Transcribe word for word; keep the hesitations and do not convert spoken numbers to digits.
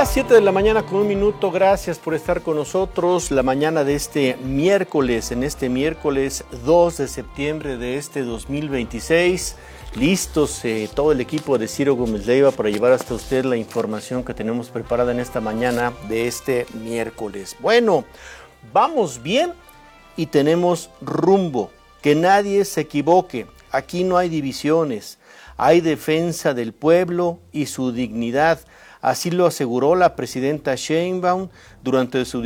las siete de la mañana con un minuto, gracias por estar con nosotros la mañana de este miércoles, en este miércoles dos de septiembre de este dos mil veintiséis. Listos eh, todo el equipo de Ciro Gómez Leiva para llevar hasta usted la información que tenemos preparada en esta mañana de este miércoles. Bueno, vamos bien y tenemos rumbo, que nadie se equivoque, aquí no hay divisiones, hay defensa del pueblo y su dignidad. Así lo aseguró la presidenta Sheinbaum durante su